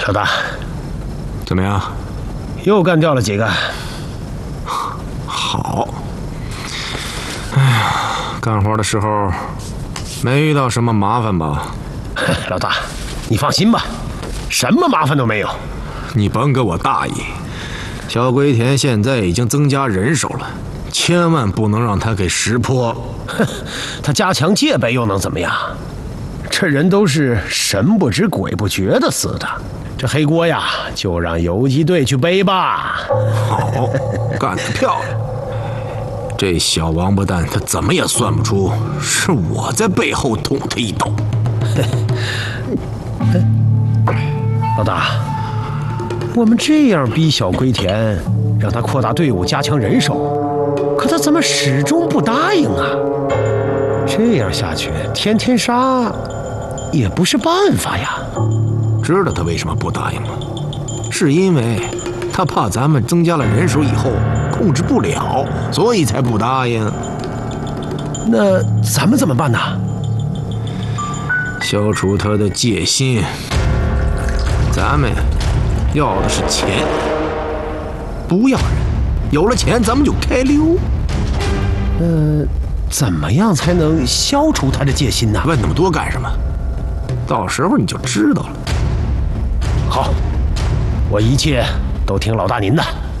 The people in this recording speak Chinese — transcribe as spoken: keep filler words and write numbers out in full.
老大， 怎么样？ 又干掉了几个？ 好。哎呀，干活的时候没遇到什么麻烦吧？ 老大，你放心吧，什么麻烦都没有。 你甭给我大意。小龟田现在已经增加人手了，千万不能让他给识破。 哼，他加强戒备又能怎么样？这人都是神不知鬼不觉的死的，这黑锅呀，就让游击队去背吧。 好，干得漂亮！这小王八蛋，他怎么也算不出是我在背后捅他一刀。 老大，我们这样逼小龟田，让他扩大队伍、加强人手，可他怎么始终不答应啊？这样下去，天天杀也不是办法呀。 知道他为什么不答应吗？是因为他怕咱们增加了人手以后控制不了，所以才不答应。 那咱们怎么办呢？ 消除他的戒心。咱们要的是钱，不要人。有了钱，咱们就开溜。 呃，怎么样才能消除他的戒心呢？ 问那么多干什么？到时候你就知道了。 好，我一切都听老大您的。